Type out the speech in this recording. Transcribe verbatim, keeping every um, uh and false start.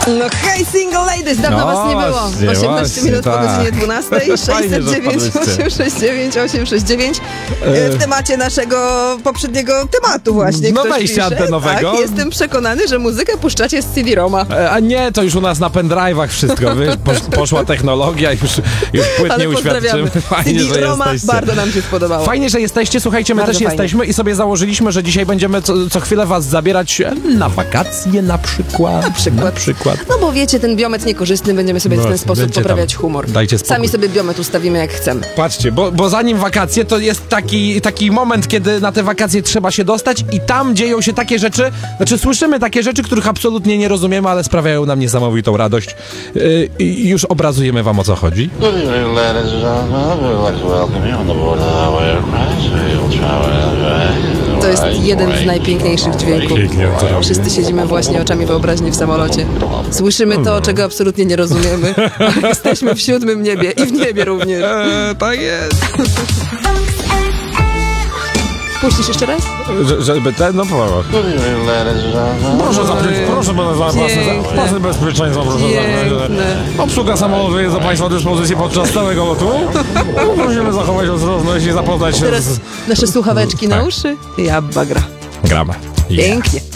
No hej, single ladies, dawno No, was nie było. właśnie, osiemnaście właśnie, minut po tak. godzinie dwunastej. Fajnie, że sześćset dziewięć, wpadłyście. osiem sześć dziewięć, osiem sześć dziewięć. W temacie naszego poprzedniego tematu właśnie. No ktoś wejścia pisze. antenowego. Tak, jestem przekonany, że muzykę puszczacie z C D-Roma. E, A nie, to już u nas na pendrive'ach wszystko, wiesz, posz, poszła technologia, już, już płyt Ale nie pozdrawiamy. uświadczymy. Fajnie, że C D-Roma jesteście. bardzo nam się spodobało. Fajnie, że jesteście, słuchajcie, my Bardzo też fajnie. jesteśmy i sobie założyliśmy, że dzisiaj będziemy co, co chwilę was zabierać na wakacje na przykład. Na przykład. Na przykład. No bo wiecie, ten biometr niekorzystny, będziemy sobie No, w ten sposób dajcie poprawiać tam. humor. Dajcie spokój. Sami sobie biometr ustawimy jak chcemy. Patrzcie, bo, bo zanim wakacje, to jest taki, taki moment, kiedy na te wakacje trzeba się dostać i tam dzieją się takie rzeczy, znaczy słyszymy takie rzeczy, których absolutnie nie rozumiemy, ale sprawiają nam niesamowitą radość. Yy, I już obrazujemy wam, o co chodzi. Good evening, ladies and gentlemen. We would like to welcome you on the board of our aircraft. We will travel. To jest jeden z najpiękniejszych dźwięków. Pięknie to robi. Wszyscy siedzimy właśnie oczami wyobraźni w samolocie. Słyszymy to, czego absolutnie nie rozumiemy. Jesteśmy w siódmym niebie i w niebie również. Eee, tak jest. Puścisz jeszcze raz? Że, żeby ten, no powaga. Good evening, ladies and gentlemen. Proszę zapytać, proszę pana za pasy, Piękne. pasy bezpieczeństwa, proszę Piękne. zapytać. Obsługa samolotu jest do państwa dyspozycji podczas całego lotu. Musimy zachować ostrożność i zapoznać się Teraz z... nasze słuchaweczki na Tak. uszy. Ja bagra. Gramy. Yeah. Pięknie.